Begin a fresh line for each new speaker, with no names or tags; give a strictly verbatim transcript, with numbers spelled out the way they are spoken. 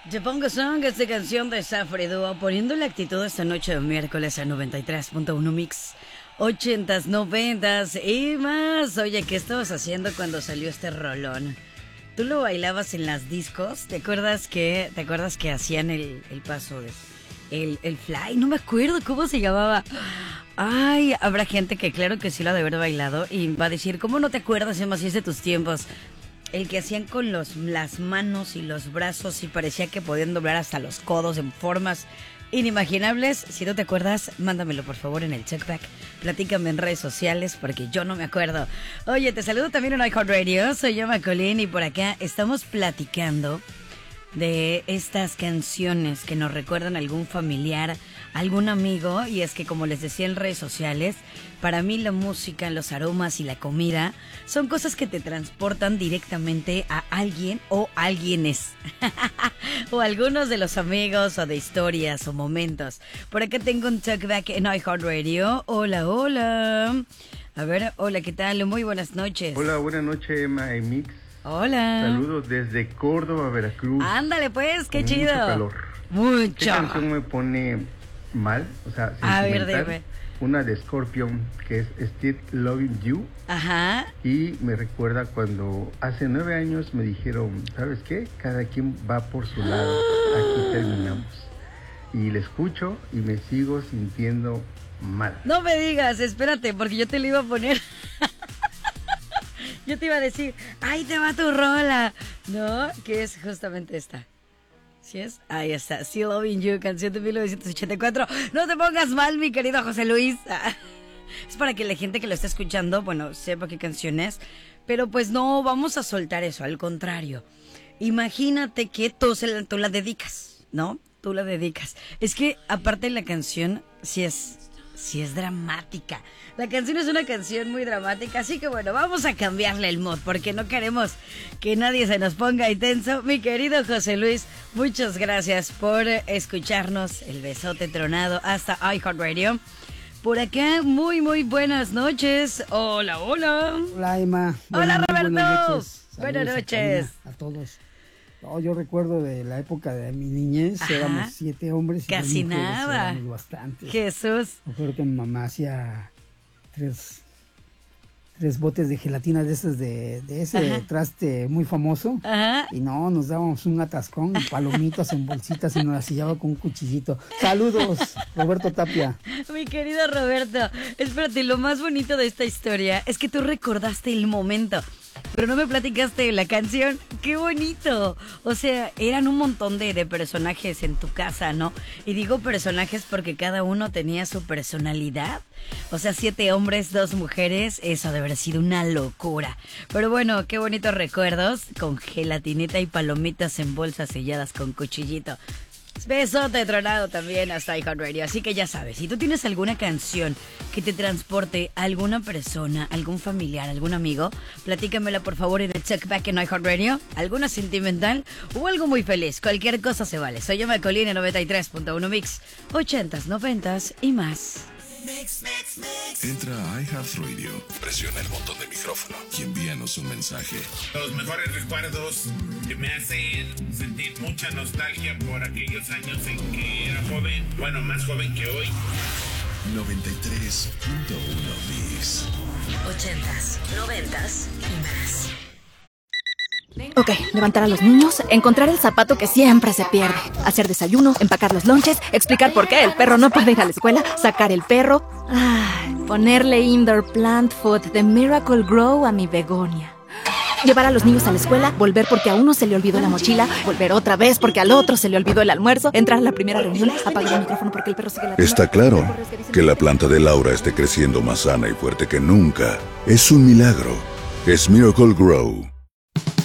Te pongo song, esta canción de Safri Duo, poniendo la actitud esta noche de miércoles a noventa y tres punto uno Mix. Ochentas, noventas y más. Oye, ¿qué estabas haciendo cuando salió este rolón? ¿Tú lo bailabas en las discos? ¿Te acuerdas que, te acuerdas que hacían el, el paso de... El, el fly? No me acuerdo cómo se llamaba. Ay, habrá gente que claro que sí lo ha de haber bailado y va a decir, ¿cómo no te acuerdas, Emma, si es de tus tiempos? El que hacían con los, las manos y los brazos y parecía que podían doblar hasta los codos en formas inimaginables. Si no te acuerdas, mándamelo por favor en el checkback. Platícame en redes sociales porque yo no me acuerdo. Oye, te saludo también en iHeartRadio. Soy yo, Macolín, y por acá estamos platicando de estas canciones que nos recuerdan a algún familiar, algún amigo. Y es que, como les decía en redes sociales, para mí la música, los aromas y la comida son cosas que te transportan directamente a alguien o alguienes o algunos de los amigos o de historias o momentos. Por acá tengo un talkback en iHeartRadio. Hola, hola. A ver, hola, ¿qué tal? Muy buenas noches.
Hola, buenas noches, Emma y Mix.
Hola.
Saludos desde Córdoba, Veracruz.
Ándale pues, qué
con
chido.
Mucho calor.
Mucho.
¿Qué canción me pone mal? O sea,
A ver,
sentimental.
dime.
Una de Scorpion que es Still Loving You.
Ajá.
Y me recuerda cuando hace nueve años me dijeron, ¿sabes qué? Cada quien va por su lado. Aquí terminamos. Y le escucho y me sigo sintiendo mal.
No me digas, espérate, porque yo te lo iba a poner. Yo te iba a decir, ¡ay, te va tu rola! No, que es justamente esta. ¿Sí es? Ahí está, Still Loving You, canción de mil novecientos ochenta y cuatro. No te pongas mal, mi querido José Luis. Es para que la gente que lo está escuchando, bueno, sepa qué canción es. Pero pues no, vamos a soltar eso, al contrario. Imagínate que tú, se la, tú la dedicas, ¿no? Tú la dedicas. Es que aparte la canción, sí es... Sí es dramática. La canción es una canción muy dramática, así que bueno, vamos a cambiarle el mood porque no queremos que nadie se nos ponga intenso. Mi querido José Luis, muchas gracias por escucharnos. El besote tronado hasta iHeartRadio. Por acá, muy muy buenas noches. Hola, hola.
Hola, Emma.
Hola,
Buenas,
Roberto.
Buenas noches.
Buenas
Saludos
noches.
A, a todos. No, yo recuerdo de la época de mi niñez,
Ajá.
éramos siete hombres y
Casi
dos mujeres,
nada.
éramos bastantes.
Jesús.
Recuerdo que mi mamá hacía tres, tres botes de gelatina de esos de, de ese
Ajá.
traste muy famoso.
Ajá.
Y no, nos dábamos un atascón, palomitas en bolsitas y nos las sellaba con un cuchillito. Saludos, Roberto Tapia.
Mi querido Roberto, espérate, lo más bonito de esta historia es que tú recordaste el momento, pero no me platicaste de la canción. ¡Qué bonito! O sea, eran un montón de, de personajes en tu casa, ¿no? Y digo personajes porque cada uno tenía su personalidad. O sea, siete hombres, dos mujeres, eso debe haber sido una locura. Pero bueno, qué bonitos recuerdos con gelatinita y palomitas en bolsas selladas con cuchillito. Besote tronado también hasta iHeartRadio. Así que ya sabes, si tú tienes alguna canción que te transporte a alguna persona, algún familiar, algún amigo, platícamela por favor en el checkback en iHeartRadio. Alguna sentimental o algo muy feliz. Cualquier cosa se vale. Soy yo, Macolina, noventa y tres punto uno Mix. Ochentas, noventas y más.
Mix, mix, mix. Entra a iHeartRadio, presiona el botón de micrófono y envíanos un mensaje.
Los mejores recuerdos que me hacen sentir mucha nostalgia por aquellos años en que era joven, bueno, más joven que hoy.
noventa y tres punto uno Mix.
Ochentas, noventas y más.
Ok, levantar a los niños, encontrar el zapato que siempre se pierde, hacer desayuno, empacar los lonches, explicar por qué el perro no puede ir a la escuela, sacar el perro, ay, ponerle indoor plant food de Miracle Grow a mi begonia. Llevar a los niños a la escuela, volver porque a uno se le olvidó la mochila, volver otra vez porque al otro se le olvidó el almuerzo, entrar a la primera reunión, apagar el micrófono porque el perro sigue ladrando.
Está claro que la planta de Laura esté creciendo más sana y fuerte que nunca. Es un milagro. Es Miracle Grow.